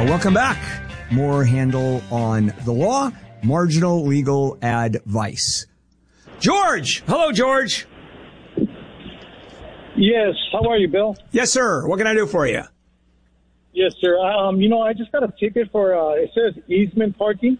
Welcome back. More Handel on the law, marginal legal advice. George. Hello, George. Yes. How are you, Bill? Yes, sir. What can I do for you? Yes, sir. I just got a ticket for, it says easement parking.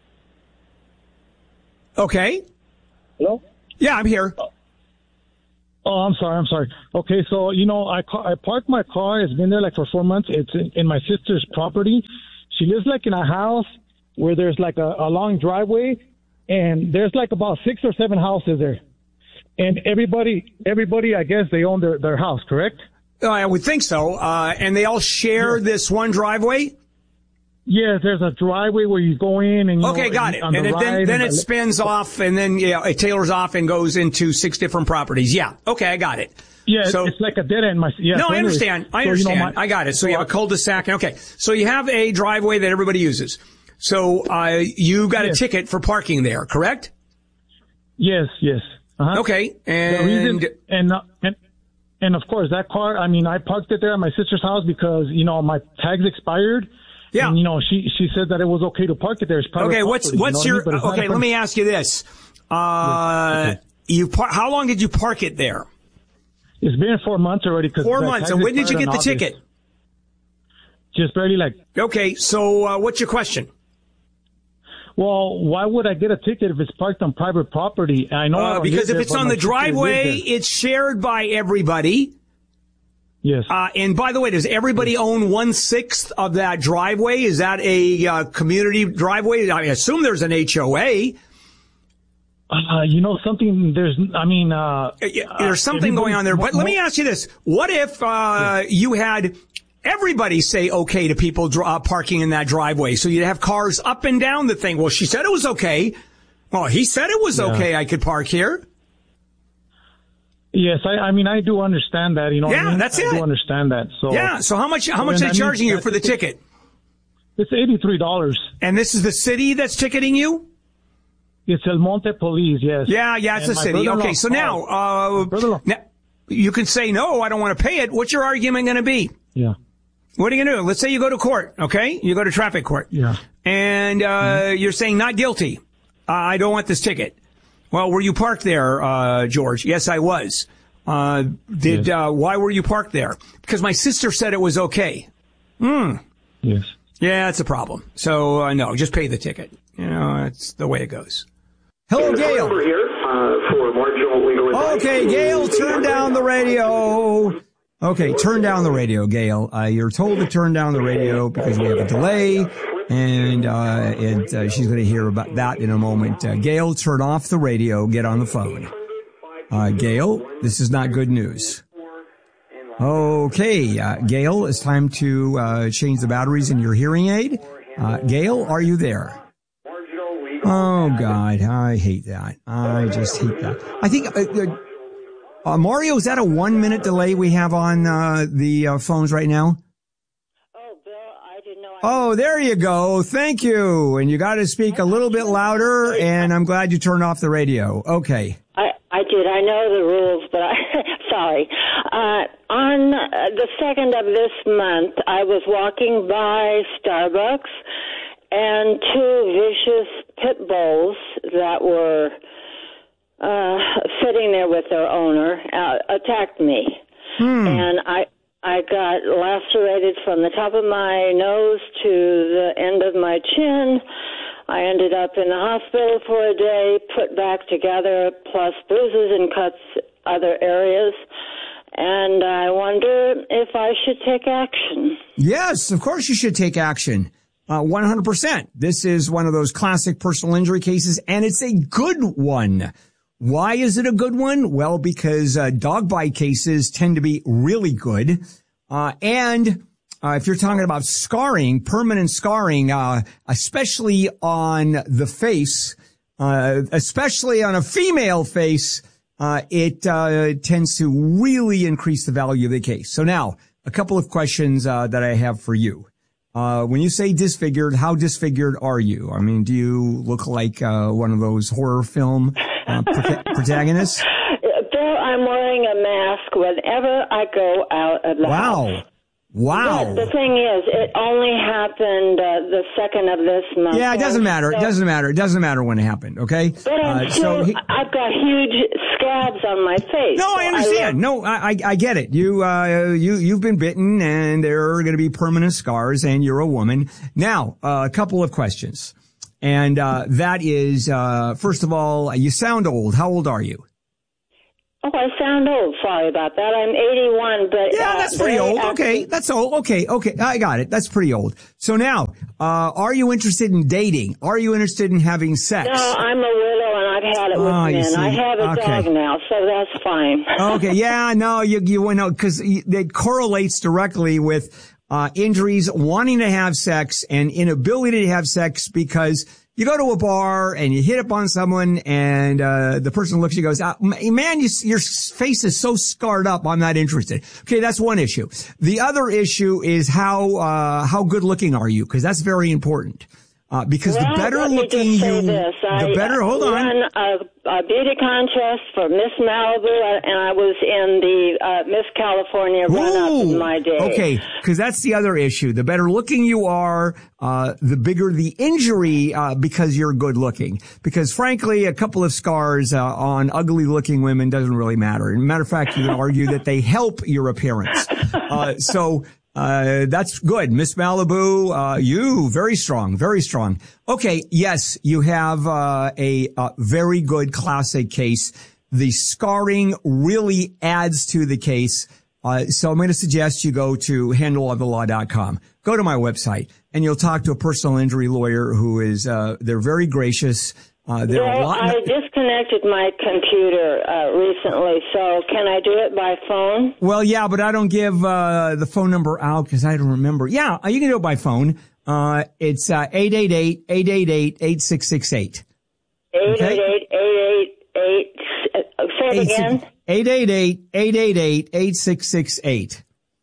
Okay. Hello? Yeah, I'm here. Oh, I'm sorry. Okay, so, I parked my car. It's been there like for 4 months. It's in my sister's property. She lives like in a house where there's like a long driveway, and there's like about 6 or 7 houses there. And everybody, I guess they own their house, correct? I would think so. And they all share this one driveway? Yes, there's a driveway where you go in and got it. And then it spins off, and then it tailors off and goes into 6 different properties. Yeah. Okay, I got it. Yeah, so, it's like a dead end. I understand. I got it. So you have a cul-de-sac. Okay. So you have a driveway that everybody uses. So you got a ticket for parking there, correct? Yes. Uh-huh. Okay. And of course that car, I parked it there at my sister's house because, my tags expired. Yeah. And, she said that it was okay to park it there. It's private property, what's your, okay, let me ask you this. How long did you park it there? It's been 4 months already. 4 months. And when did you get the ticket? Just barely Okay. So, what's your question? Well, why would I get a ticket if it's parked on private property? I know because if it's on the driveway, it's shared by everybody. Yes. And by the way, does everybody own 1/6 of that driveway? Is that a community driveway? I assume there's an HOA. There's something going on there. But let me ask you this. What if you had everybody say okay to people parking in that driveway? So you'd have cars up and down the thing. Well, she said it was okay. Well, he said it was okay. I could park here. Yes, I do understand that. That's it. I do understand that. So yeah. So how much are they charging you for the ticket? It's $83. And this is the city that's ticketing you? It's El Monte Police, yes. Yeah, it's the city. Okay, so now you can say, no, I don't want to pay it. What's your argument going to be? Yeah. What are you going to do? Let's say you go to court, okay? You go to traffic court. Yeah. And you're saying not guilty. I don't want this ticket. Well, were you parked there, George? Yes, I was. Why were you parked there? Because my sister said it was okay. Yes. Yeah, that's a problem. So, no, just pay the ticket. That's the way it goes. Hello, Gail. For marginal legal advice. Okay, Gail, turn down the radio. Okay, turn down the radio, Gail. You're told to turn down the radio because we have a delay, and she's going to hear about that in a moment. Gail, turn off the radio. Get on the phone. Gail, this is not good news. Okay, Gail, it's time to change the batteries in your hearing aid. Gail, are you there? Oh, God, I hate that. I just hate that. I think, Mario, is that a 1 minute delay we have on the phones right now? Oh, Bill, I didn't know. Oh, there you go. Thank you. And you got to speak a little bit louder, and I'm glad you turned off the radio. Okay. I did. I know the rules, but sorry. On the 2nd of this month, I was walking by Starbucks, and 2 vicious pit bulls that were sitting there with their owner attacked me. And I got lacerated from the top of my nose to the end of my chin. I ended up in the hospital for a day, put back together, plus bruises and cuts other areas. And I wonder if I should take action. Yes, of course you should take action. 100%. This is one of those classic personal injury cases, and it's a good one. Why is it a good one? Well, because dog bite cases tend to be really good. And if you're talking about scarring, permanent scarring, especially on the face, especially on a female face, it tends to really increase the value of the case. So now, a couple of questions that I have for you. When you say disfigured, how disfigured are you? I mean, do you look like one of those horror film protagonists? Bill, I'm wearing a mask whenever I go out of the house. Wow. Wow. But the thing is, it only happened the 2nd of this month. Yeah, it doesn't matter. It doesn't matter. It doesn't matter when it happened, okay? But I've got huge scabs on my face. No, I understand. I get it. You've been bitten, and there are going to be permanent scars, and you're a woman. Now, a couple of questions. And that is, first of all, you sound old. How old are you? Oh, I sound old. Sorry about that. I'm 81, but... Yeah, that's pretty old. Okay, that's old. Okay, I got it. That's pretty old. So now, are you interested in dating? Are you interested in having sex? No, I'm a widow, and I've had it with men. I have a dog now, so that's fine. Okay, yeah, no, you know, because it correlates directly with injuries, wanting to have sex, and inability to have sex because... You go to a bar and you hit up on someone and the person looks at you and goes, man, your face is so scarred up, I'm not interested. Okay, that's one issue. The other issue is how good looking are you? Because that's very important. Because the better looking you, the better, hold on. I won a beauty contest for Miss Malibu, and I was in the Miss California run-up in my day. Okay, because that's the other issue. The better looking you are, the bigger the injury, because you're good looking. Because frankly, a couple of scars on ugly looking women doesn't really matter. As a matter of fact, you can argue that they help your appearance. That's good. Miss Malibu, you very strong, very strong. Okay. Yes, you have, a very good classic case. The scarring really adds to the case. So I'm going to suggest you go to handleofthelaw.com. Go to my website and you'll talk to a personal injury lawyer who is, they're very gracious. I disconnected my computer recently, so can I do it by phone? Well, yeah, but I don't give the phone number out because I don't remember. Yeah, you can do it by phone. It's 888-888-8668. 888-888. Say it again. 888-888-8668.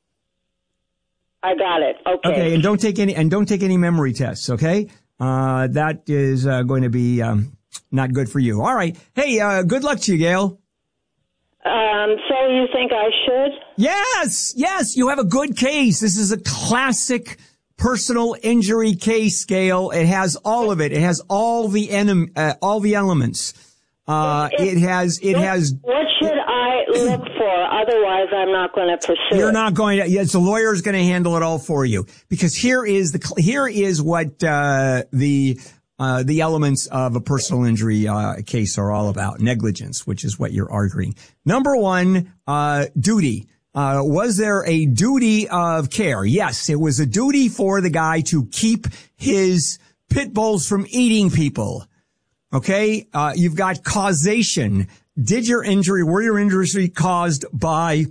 I got it. Okay. Okay, and don't take any memory tests. Okay, that is going to be not good for you. All right. Hey, good luck to you, Gail. So you think I should? Yes, you have a good case. This is a classic personal injury case, Gail. It has all of it. It has all the elements. It has. What should I look for? Otherwise, I'm not going to pursue. You're not going to. Yes, the lawyer is going to handle it all for you because here is what the elements of a personal injury case are all about. Negligence, which is what you're arguing. Number one, duty. Was there a duty of care? Yes, it was a duty for the guy to keep his pit bulls from eating people. Okay, you've got causation. Were your injuries caused by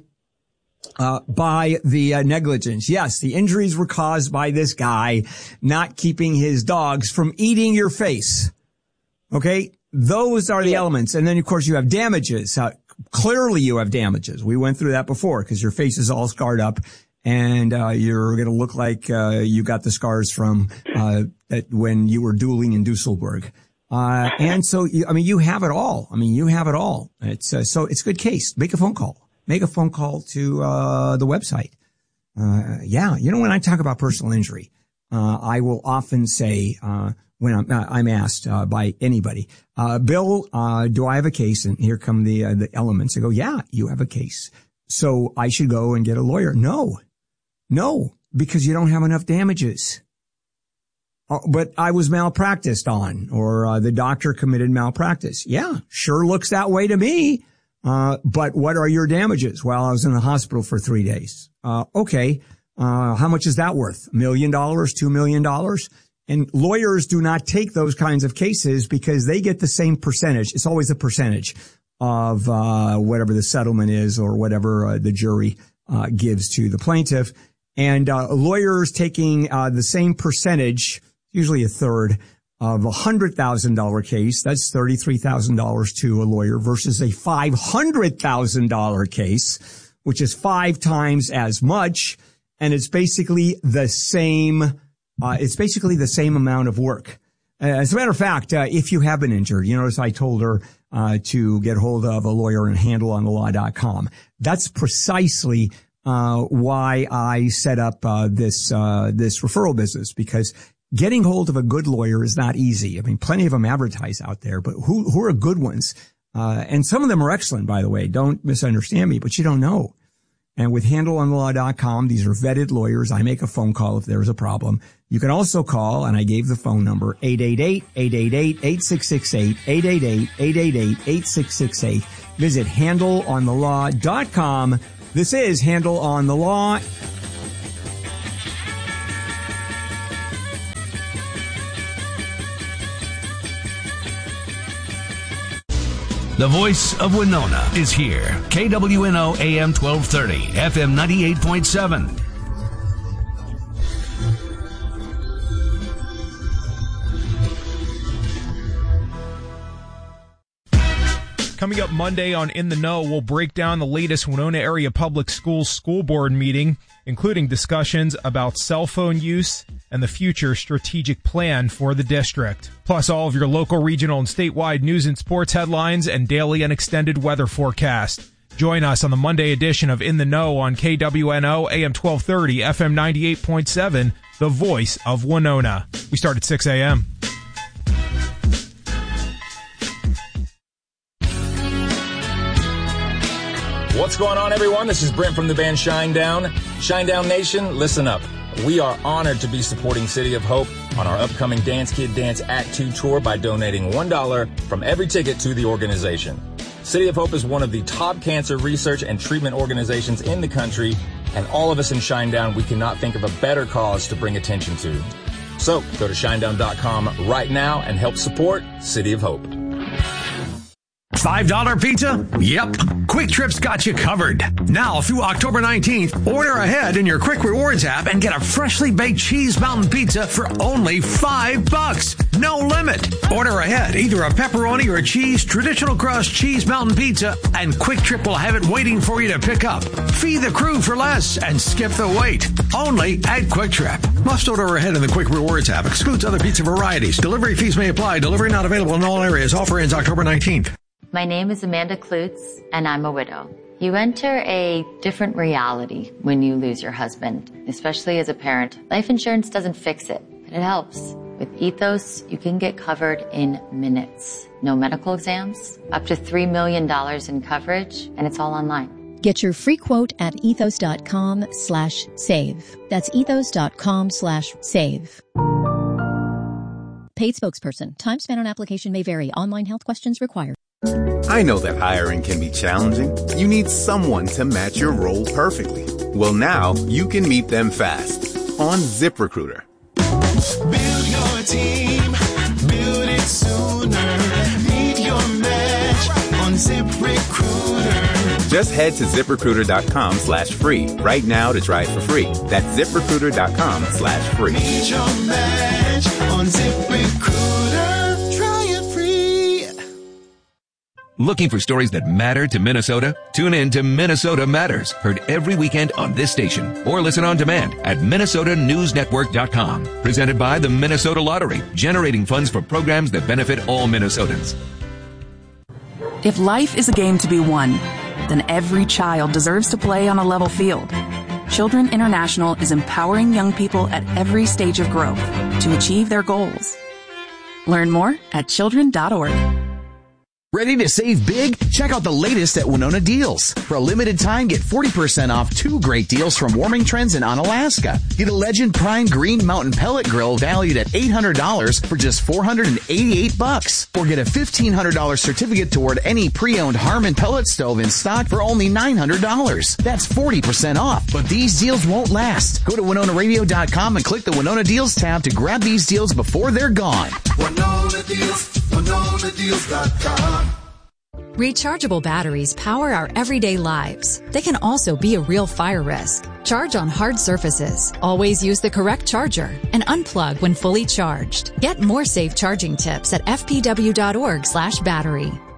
the negligence? Yes, the injuries were caused by this guy not keeping his dogs from eating your face. Okay, those are the elements. And then, of course, you have damages. Clearly, you have damages. We went through that before because your face is all scarred up. And you're going to look like you got the scars from when you were dueling in Dusselberg. And so, you have it all. You have it all. It's so it's a good case. Make a phone call. Make a phone call to the website. When I talk about personal injury, I will often say when I'm asked by anybody, Bill, do I have a case? And here come the elements. I go, yeah, you have a case. So I should go and get a lawyer. No, because you don't have enough damages. But I was malpracticed on, or the doctor committed malpractice. Yeah, sure looks that way to me. But what are your damages? Well, I was in the hospital for 3 days. Okay. How much is that worth? $1 million, $2 million? And lawyers do not take those kinds of cases because they get the same percentage. It's always a percentage of whatever the settlement is or whatever the jury gives to the plaintiff. And lawyers taking the same percentage, usually a third, of a $100,000 case, that's $33,000 to a lawyer versus a $500,000 case, which is 5 times as much. And it's basically the same, amount of work. As a matter of fact, if you have been injured, you notice I told her, to get hold of a lawyer and handleonthelaw.com. That's precisely, why I set up this referral business, because getting hold of a good lawyer is not easy. I mean, plenty of them advertise out there, but who are good ones? And some of them are excellent, by the way. Don't misunderstand me, but you don't know. And with handleonthelaw.com, these are vetted lawyers. I make a phone call if there's a problem. You can also call, and I gave the phone number, 888-888-8668, 888-888-8668. Visit handleonthelaw.com. This is Handle on the Law. The voice of Winona is here. KWNO AM 1230, FM 98.7. Coming up Monday on In the Know, we'll break down the latest Winona Area Public Schools school board meeting, including discussions about cell phone use and the future strategic plan for the district. Plus all of your local, regional, and statewide news and sports headlines and daily and extended weather forecast. Join us on the Monday edition of In the Know on KWNO AM 1230, FM 98.7, the voice of Winona. We start at 6 a.m. What's going on, everyone? This is Brent from the band Shinedown. Shinedown Nation, listen up. We are honored to be supporting City of Hope on our upcoming Dance Kid Dance Act 2 tour by donating $1 from every ticket to the organization. City of Hope is one of the top cancer research and treatment organizations in the country, and all of us in Shinedown, we cannot think of a better cause to bring attention to. So go to shinedown.com right now and help support City of Hope. $5 pizza? Yep. Quick Trip's got you covered. Now through October 19th, order ahead in your Quick Rewards app and get a freshly baked cheese mountain pizza for only $5. No limit. Order ahead, either a pepperoni or a cheese traditional crust cheese mountain pizza, and Quick Trip will have it waiting for you to pick up. Feed the crew for less and skip the wait. Only at Quick Trip. Must order ahead in the Quick Rewards app. Excludes other pizza varieties. Delivery fees may apply. Delivery not available in all areas. Offer ends October 19th. My name is Amanda Klutz, and I'm a widow. You enter a different reality when you lose your husband, especially as a parent. Life insurance doesn't fix it, but it helps. With Ethos, you can get covered in minutes. No medical exams, up to $3 million in coverage, and it's all online. Get your free quote at ethos.com/save. That's ethos.com/save. Paid spokesperson. Time spent on application may vary. Online health questions required. I know that hiring can be challenging. You need someone to match your role perfectly. Well, now you can meet them fast on ZipRecruiter. Build your team, build it sooner. Meet your match on ZipRecruiter. Just head to ZipRecruiter.com/free right now to try it for free. That's ZipRecruiter.com/free. Meet your match on ZipRecruiter. Try it free. Looking for stories that matter to Minnesota? Tune in to Minnesota Matters, heard every weekend on this station, or listen on demand at MinnesotaNewsNetwork.com. Presented by the Minnesota Lottery, generating funds for programs that benefit all Minnesotans. If life is a game to be won, then every child deserves to play on a level field. Children International is empowering young people at every stage of growth to achieve their goals. Learn more at children.org. Ready to save big? Check out the latest at Winona Deals. For a limited time, get 40% off 2 great deals from Warming Trends and Onalaska. Get a Legend Prime Green Mountain Pellet Grill valued at $800 for just $488. Or get a $1,500 certificate toward any pre-owned Harmon pellet stove in stock for only $900. That's 40% off. But these deals won't last. Go to WinonaRadio.com and click the Winona Deals tab to grab these deals before they're gone. Winona Deals, WinonaDeals.com. Rechargeable batteries power our everyday lives. They can also be a real fire risk. Charge on hard surfaces. Always use the correct charger and unplug when fully charged. Get more safe charging tips at fpw.org/battery.